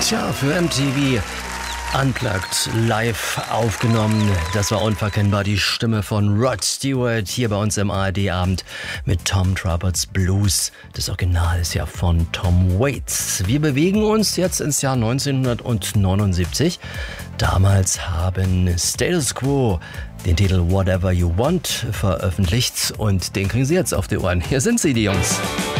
Tja, für MTV Unplugged live aufgenommen. Das war unverkennbar die Stimme von Rod Stewart hier bei uns im ARD-Abend mit Tom Trupperts Blues. Das Original ist ja von Tom Waits. Wir bewegen uns jetzt ins Jahr 1979. Damals haben Status Quo den Titel Whatever You Want veröffentlicht und den kriegen Sie jetzt auf die Ohren. Hier sind sie, die Jungs.